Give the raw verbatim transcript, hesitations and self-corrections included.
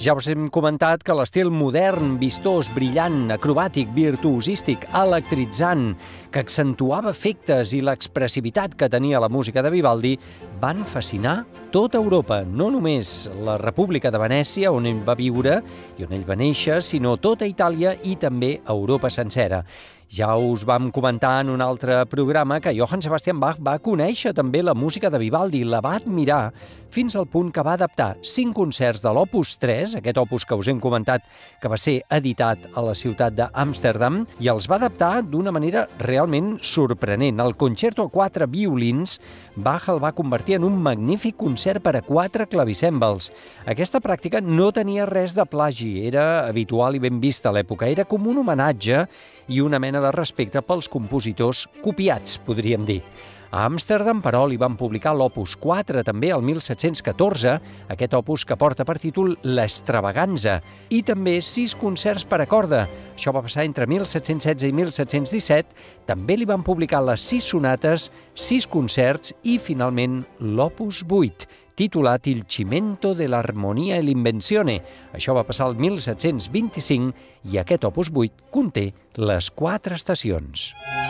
Ja us hem comentat que l'estil modern, vistós, brillant, acrobàtic, virtuosístic, electritzant, que accentuava efectes i l'expressivitat que tenia la música de Vivaldi van fascinar tota Europa, no només la República de Venècia, on ell va viure i on ell va néixer, sinó tota Itàlia i també Europa sencera. Ja us vam comentar en un altre programa que Johann Sebastian Bach va conèixer també la música de Vivaldi, la va admirar fins al punt que va adaptar cinc concerts de l'Opus tres, aquest opus que us hem comentat que va ser editat a la ciutat d'Amsterdam, i els va adaptar d'una manera realment sorprenent. El concerto a quatre violins, Bach el va convertir en un magnífic concert per a quatre clavicèmbals. Aquesta pràctica no tenia res de plagi, era habitual i ben vista a l'època, era com un homenatge i una mena de respecte pels compositors copiats, podríem dir. A Amsterdam, però, li van publicar l'Opus quatre, també el mil set-cents catorze, aquest opus que porta per títol l'Extravaganza, i també sis concerts per a corda. Això va passar entre mil set-cents setze i mil set-cents disset. També li van publicar les sis sonates, sis concerts i, finalment, l'Opus vuit, titulat Il cimento de l'armonia e l'invenzione. Això va passar el mil set-cents vint-i-cinc i aquest Opus vuit conté les quatre estacions.